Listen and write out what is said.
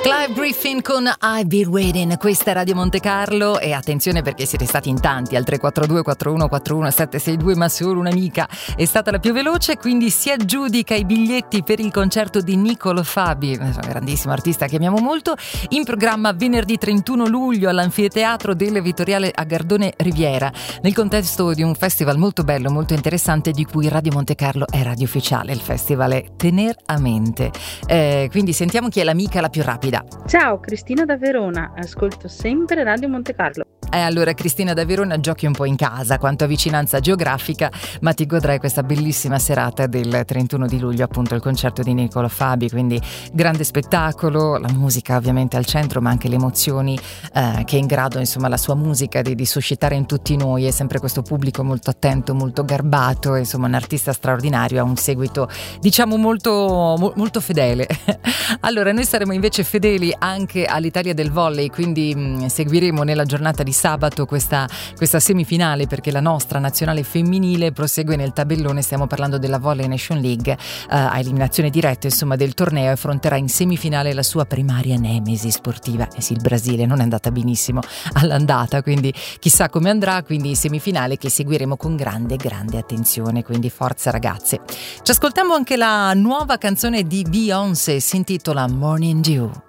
Clive Griffin con I've Been Waiting. Questa è Radio Monte Carlo e attenzione perché siete stati in tanti al 342 4141 762, ma solo un'amica è stata la più veloce, quindi si aggiudica i biglietti per il concerto di Niccolò Fabi, un grandissimo artista che amiamo molto, in programma venerdì 31 luglio all'Anfiteatro del Vittoriale a Gardone Riviera, nel contesto di un festival molto bello, molto interessante, di cui Radio Monte Carlo è radio ufficiale. Il festival è Tener a Mente. Quindi sentiamo chi è l'amica la più rapida. Ciao, Cristina da Verona, ascolto sempre Radio Monte Carlo. Allora Cristina da Verona, giochi un po' in casa quanto a vicinanza geografica, ma ti godrai questa bellissima serata del 31 di luglio, appunto il concerto di Niccolò Fabi, quindi grande spettacolo, la musica ovviamente al centro, ma anche le emozioni che è in grado, insomma, la sua musica di suscitare in tutti noi. È sempre questo pubblico molto attento, molto garbato, insomma un artista straordinario, ha un seguito diciamo molto fedele. Allora noi saremo invece fedeli anche all'Italia del volley, quindi seguiremo nella giornata di sabato questa semifinale, perché la nostra nazionale femminile prosegue nel tabellone. Stiamo parlando della Volley Nation League, a eliminazione diretta insomma del torneo, e affronterà in semifinale la sua primaria nemesi sportiva. Sì, il Brasile non è andata benissimo all'andata, quindi chissà come andrà, quindi in semifinale che seguiremo con grande attenzione, quindi forza ragazze. Ci ascoltiamo anche la nuova canzone di Beyoncé, si intitola Morning Dew.